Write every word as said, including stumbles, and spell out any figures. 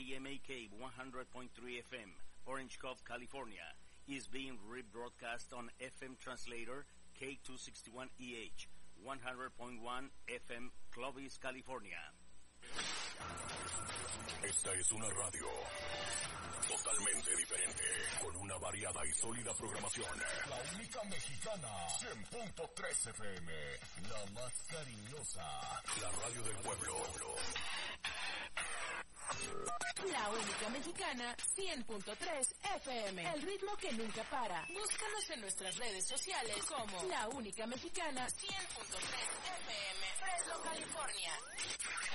K M A K one hundred point three F M, Orange Cove, California, is being rebroadcast on F M translator K two sixty-one E H, one hundred point one F M, Clovis, California. Esta es una radio totalmente diferente, con una variada y sólida programación. La única mexicana, cien punto tres F M, la más cariñosa, la radio del pueblo. La única mexicana, cien punto tres F M, el ritmo que nunca para. Búscanos en nuestras redes sociales como La Única Mexicana, cien punto tres F M, Fresno, California.